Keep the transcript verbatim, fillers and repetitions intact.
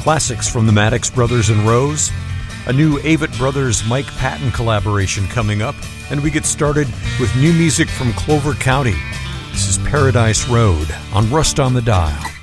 classics from the Maddox Brothers and Rose, a new Avett Brothers Mike Patton collaboration coming up, and we get started with new music from Clover County. This is Paradise Road on Rust on the Dial.